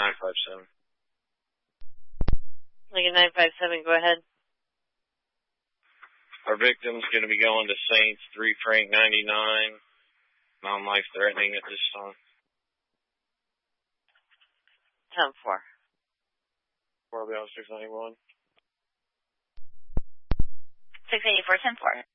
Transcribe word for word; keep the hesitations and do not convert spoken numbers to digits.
nine five seven. Lincoln nine five seven, go ahead. Our victim's going to be going to Saints, three Frank ninety-nine. Non-life threatening at this time. ten four. four, I'll be on six ninety-one. six eighty-four, ten four.